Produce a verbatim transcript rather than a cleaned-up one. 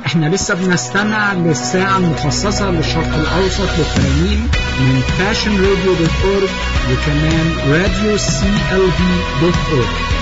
احنا لسه بنستمع للساعة المخصصة للشرق الأوسط للترانيم من فاشن راديو دوت أورج وكمان راديو سي إل في دوت أورج.